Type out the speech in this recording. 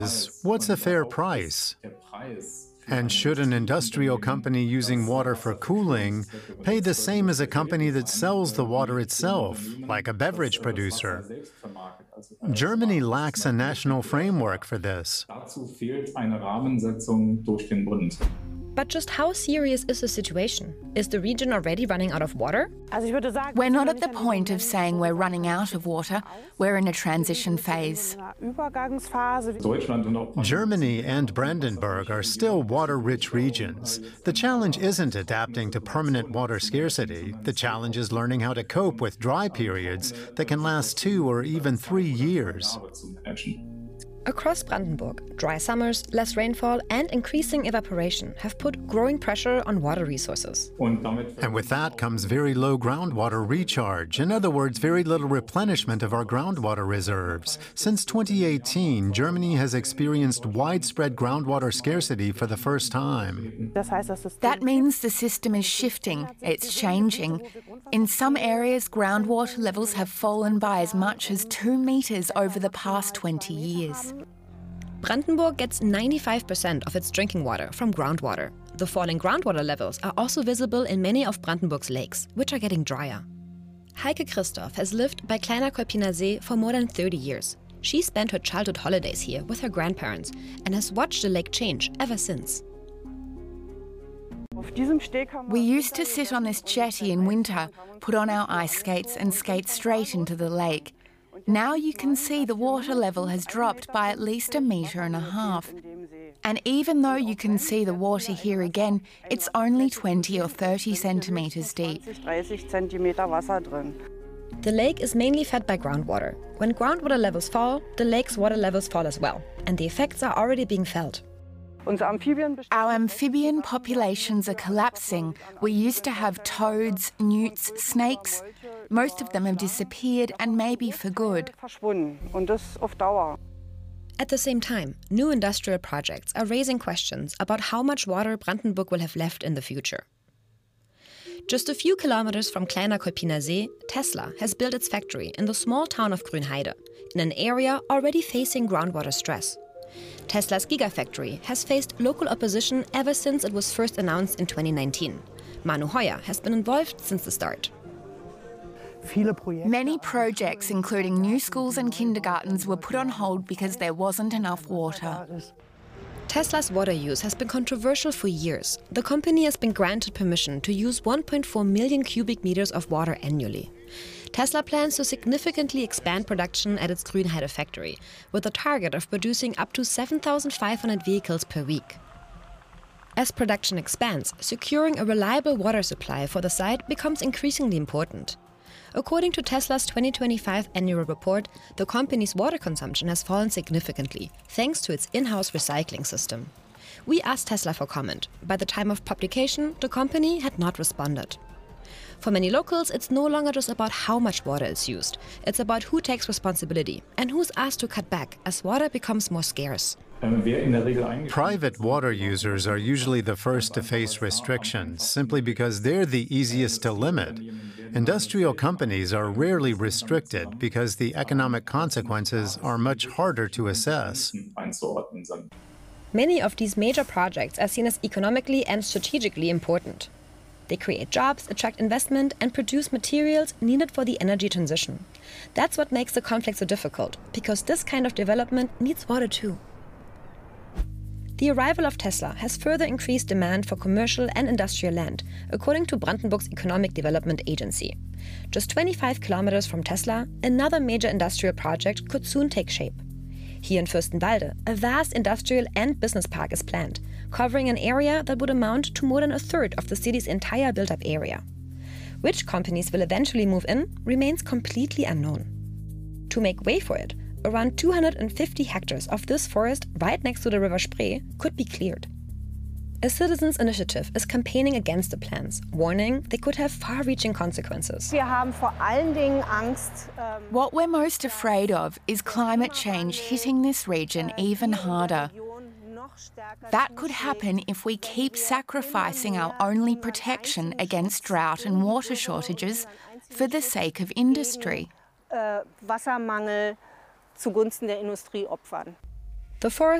What's a fair price? And should an industrial company using water for cooling pay the same as a company that sells the water itself, like a beverage producer? Germany lacks a national framework for this. But just how serious is the situation? Is the region already running out of water? We're not at the point of saying we're running out of water. We're in a transition phase. Germany and Brandenburg are still water-rich regions. The challenge isn't adapting to permanent water scarcity. The challenge is learning how to cope with dry periods that can last 2 or even 3 years. Across Brandenburg, dry summers, less rainfall, and increasing evaporation have put growing pressure on water resources. And with that comes very low groundwater recharge. In other words, very little replenishment of our groundwater reserves. Since 2018, Germany has experienced widespread groundwater scarcity for the first time. That means the system is shifting, it's changing. In some areas, groundwater levels have fallen by as much as 2 meters over the past 20 years. Brandenburg gets 95% of its drinking water from groundwater. The falling groundwater levels are also visible in many of Brandenburg's lakes, which are getting drier. Heike Christoph has lived by Kleiner Kolpiner See for more than 30 years. She spent her childhood holidays here with her grandparents and has watched the lake change ever since. We used to sit on this jetty in winter, put on our ice skates and skate straight into the lake. Now you can see the water level has dropped by at least 1.5 meters. And even though you can see the water here again, it's only 20 or 30 centimeters deep. The lake is mainly fed by groundwater. When groundwater levels fall, the lake's water levels fall as well, and the effects are already being felt. Our amphibian populations are collapsing. We used to have toads, newts, snakes. Most of them have disappeared, and maybe for good. At the same time, new industrial projects are raising questions about how much water Brandenburg will have left in the future. Just a few kilometers from Kleiner Kolpiner See, Tesla has built its factory in the small town of Grünheide, in an area already facing groundwater stress. Tesla's Gigafactory has faced local opposition ever since it was first announced in 2019. Manu Heuer has been involved since the start. Many projects, including new schools and kindergartens, were put on hold because there wasn't enough water. Tesla's water use has been controversial for years. The company has been granted permission to use 1.4 million cubic meters of water annually. Tesla plans to significantly expand production at its Grünheide factory, with a target of producing up to 7,500 vehicles per week. As production expands, securing a reliable water supply for the site becomes increasingly important. According to Tesla's 2025 annual report, the company's water consumption has fallen significantly, thanks to its in-house recycling system. We asked Tesla for comment. By the time of publication, the company had not responded. For many locals, it's no longer just about how much water is used. It's about who takes responsibility and who's asked to cut back as water becomes more scarce. Private water users are usually the first to face restrictions, simply because they're the easiest to limit. Industrial companies are rarely restricted because the economic consequences are much harder to assess. Many of these major projects are seen as economically and strategically important. They create jobs, attract investment, and produce materials needed for the energy transition. That's what makes the conflict so difficult, because this kind of development needs water too. The arrival of Tesla has further increased demand for commercial and industrial land, according to Brandenburg's Economic Development Agency. Just 25 kilometers from Tesla, another major industrial project could soon take shape. Here in Fürstenwalde, a vast industrial and business park is planned, covering an area that would amount to more than 1/3 of the city's entire built-up area. Which companies will eventually move in remains completely unknown. To make way for it, around 250 hectares of this forest right next to the River Spree could be cleared. A citizens' initiative is campaigning against the plans, warning they could have far-reaching consequences. What we're most afraid of is climate change hitting this region even harder. That could happen if we keep sacrificing our only protection against drought and water shortages for the sake of industry. The forest